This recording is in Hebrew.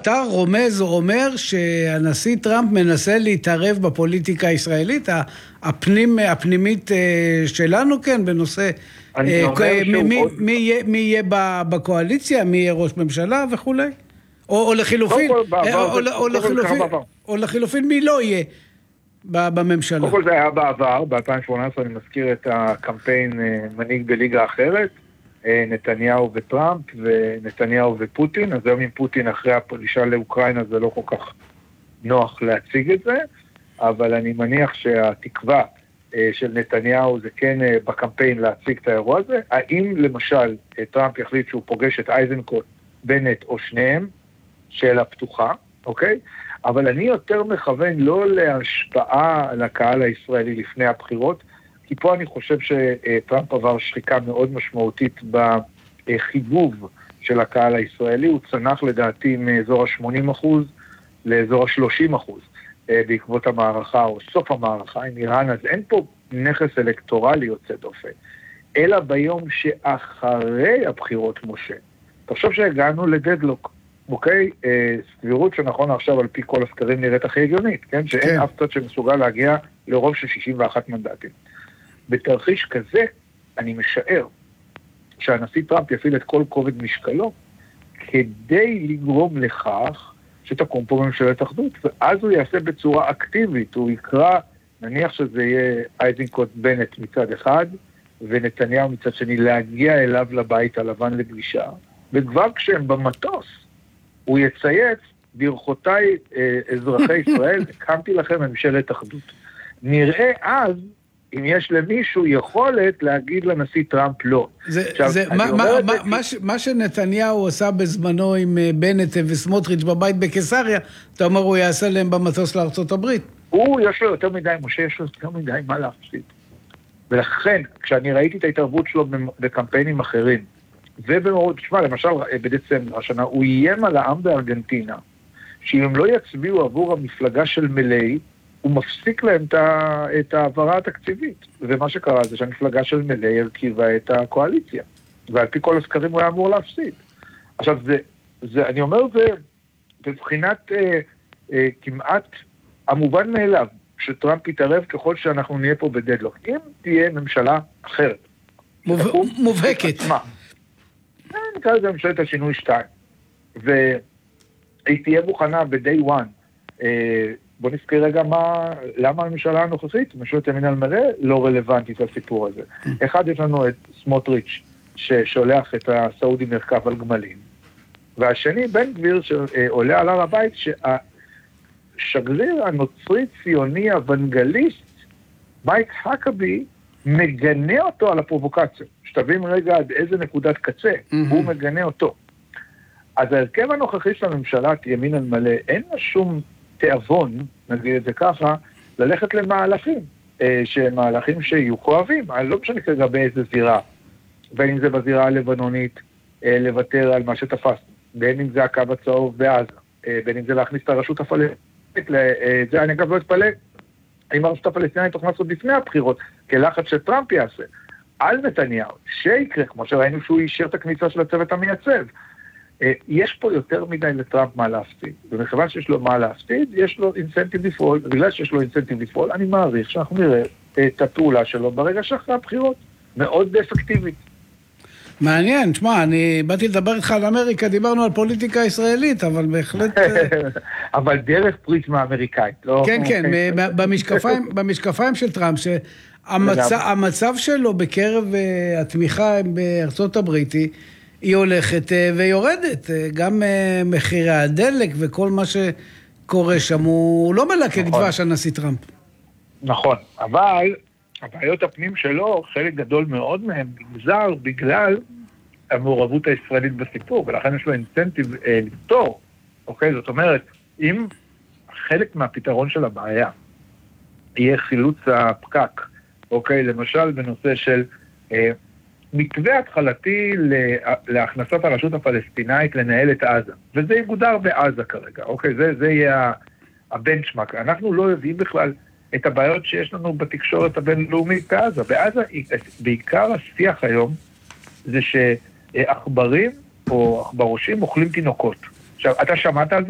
אתה רומז או אומר שהנשיא טראמפ מנסה להתערב בפוליטיקה הישראלית, הפנימית שלנו, כן, בנושא מי יהיה בקואליציה, מי יהיה ראש ממשלה וכו'? או לחילופין מי לא יהיה בממשלה. קודם כל זה היה בעבר, ב-2018 אני מזכיר את הקמפיין מנהיג בליגה אחרת, נתניהו וטראמפ ונתניהו ופוטין, אז היום עם פוטין אחרי הפלישה לאוקראינה זה לא כל כך נוח להציג את זה, אבל אני מניח שהתקווה של נתניהו זה כן בקמפיין להציג את האירוע הזה. האם למשל טראמפ יחליט שהוא פוגש את אייזנקוט, בנט או שניהם, שאלה פתוחה, אוקיי? אבל אני יותר מכוון לא להשפעה על הקהל הישראלי לפני הבחירות, כי פה אני חושב שטראמפ עבר שחיקה מאוד משמעותית בחיבוב של הקהל הישראלי, הוא צנח לדעתי מאזור ה-80% לאזור ה-30% בעקבות המערכה או סוף המערכה עם איראן, אז אין פה נכס אלקטורלי יוצא דופן, אלא ביום שאחרי הבחירות משה. תחשוב שהגענו לדדלוק, אוקיי? סבירות שנכון עכשיו על פי כל הסקרים נראית הכי הגיונית, כן? שאין אף צד שמסוגל להגיע לרוב של 61 מנדטים. בתרחיש כזה, אני משער שהנשיא טראמפ יפעיל את כל כובד משקלו, כדי לגרום לכך שתקום פה ממשלת אחדות, ואז הוא יעשה בצורה אקטיבית, הוא יקרא, נניח שזה יהיה אייזנקוט בנט מצד אחד, ונתניהו מצד שני, להגיע אליו לבית הלבן לפגישה, וכבר כשהם במטוס, הוא יצייץ, ברכותיי אזרחי ישראל, הקמתי לכם ממשלת אחדות. נראה אז, אם יש למישהו יכולת להגיד לנשיא טראמפ לא. מה שנתניהו עשה בזמנו עם בנט וסמוטריץ' בבית בקיסריה, אתה אומר הוא יעשה להם במטוס לארצות הברית. יש לו יותר מדי, משה, יש לו יותר מדי מה להפסיד. ולכן, כשאני ראיתי את ההתערבות שלו בקמפיינים אחרים, תשמע, למשל בדצמבר השנה, הוא איים על העם בארגנטינה, שאם הם לא יצביעו עבור המפלגה של מלאי, הוא מפסיק להם את העברה התקציבית. ומה שקרה זה שהמפלגה של מלאי הרכיבה את הקואליציה. ועל פי כל הסקרים הוא היה אמור להפסיד. עכשיו, אני אומר, זה בבחינת כמעט המובן מאליו, שטראמפ יתערב ככל שאנחנו נהיה פה בדדלוק. אם תהיה ממשלה אחרת. מובהקת. נקרא לזה ממשלת השינוי 2. והיא תהיה מוכנה ב-day one. בוא נזכיר רגע למה הממשלה הנוכחית, ממשלת ימין על מלא, לא רלוונטית לסיפור הזה. אחד, יש לנו את סמוטריץ' ששולח את הסעודים מרכב על גמלים. והשני, בן גביר, שעולה על הר הבית, שהשגריר הנוצרי ציוני אוונגליסט, מייק הקבי, מגנה אותו על הפרובוקציה. שתבין רגע עד איזה נקודת קצה, הוא מגנה אותו. אז ההרכב הנוכחי של הממשלה, ימין על מלא, אין לה שום תיאבון, נגיד את זה ככה, ללכת למהלכים, שמהלכים שיהיו כואבים, לא משנה כרגע באיזה זירה, בין אם זה בזירה הלבנונית, לוותר על מה שתפסנו, בין אם זה הקו הצהוב בעזה, בין אם זה להכניס את הרשות הפלסטינית, זה אני אגב לא אתפלא, אם הרשות הפלסטינית תוכל לעשות לפני הבחירות, כלחץ שטראמפ יעשה, על נתניהו, שיקרה, כמו שראינו שהוא אישר את הכניסה של הצוות המייצב, יש פה יותר מדי לטראמפ מה להפסיד, ומכיוון שיש לו מה להפסיד, יש לו אינסנטיב לפעול, בגלל שיש לו אינסנטיב לפעול, אני מעריך שאנחנו נראה את הפעולה שלו ברגע שאחרי הבחירות, מאוד אפקטיבית. מעניין, תשמע, אני באתי לדבר איתך על אמריקה, דיברנו על פוליטיקה ישראלית, אבל בהחלט... אבל דרך פריזמה אמריקאית, לא... כן, כן, במשקפיים של טראמפ, שהמצב שלו בקרב התמיכה בארצות הברית היא הולכת ויורדת, גם מחירי הדלק וכל מה שקורה שם, הוא לא מלקק דבש הנשיא טראמפ. נכון, אבל הבעיות הפנים שלו, חלק גדול מאוד מהם נגזר בגלל המעורבות הישראלית בסיפור, ולכן יש לו אינסנטיב לפתור, אוקיי? זאת אומרת, אם חלק מהפתרון של הבעיה יהיה חילוץ הפקק, אוקיי? למשל בנושא של מתווה התחלתי להכנסת הרשות הפלסטינאית לנהל את עזה, וזה יגודר בעזה כרגע, אוקיי? זה יהיה הבנצ'מארק. אנחנו לא יודעים בכלל את הבעיות שיש לנו בתקשורת הבינלאומית בעזה. בעזה, בעיקר השיח היום, זה שעכברים או עכברושים אוכלים תינוקות. עכשיו, אתה שמעת על זה?